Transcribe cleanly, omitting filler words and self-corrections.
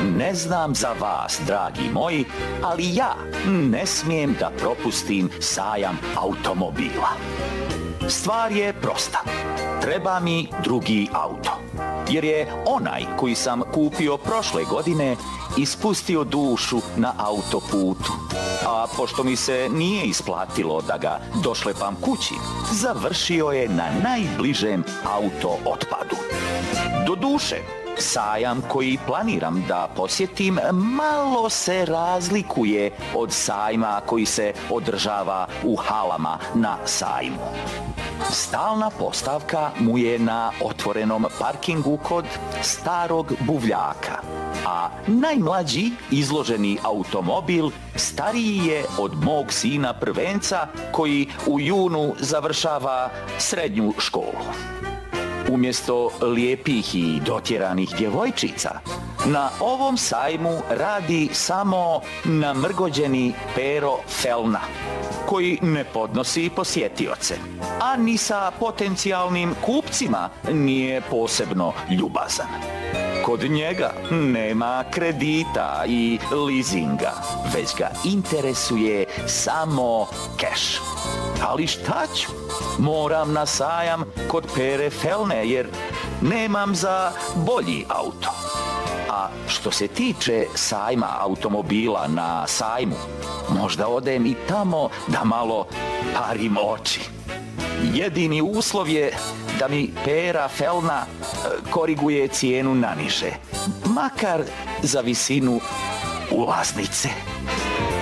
Ne znam za vas, dragi moji, ali ja ne smijem da propustim sajam automobila. Stvar je prosta. Treba mi drugi auto. Jer je onaj koji sam kupio prošle godine ispustio dušu na autoputu. A pošto mi se nije isplatilo da ga došlepam kući, završio je na najbližem auto otpadu. Doduše, sajam koji planiram da posjetim malo se razlikuje od sajma koji se održava u halama na sajmu. Stalna postavka mu je na otvorenom parkingu kod starog buvljaka, a najmlađi izloženi automobil stariji je od mog sina prvenca koji u junu završava srednju školu. Umjesto lijepih i dotjeranih djevojčica, na ovom sajmu radi samo namrgođeni Pero Felna, koji ne podnosi posjetioce, a ni sa potencijalnim kupcima nije posebno ljubazan. Kod njega nema kredita i leasinga, već ga interesuje samo keš. Ali šta ću? Moram na sajam kod Pere Felne jer nemam za bolji auto. A što se tiče sajma automobila na sajmu, možda odem i tamo da malo parim oči. Jedini uslov je da mi Pera Felna koriguje cijenu naniže, makar za visinu ulaznice.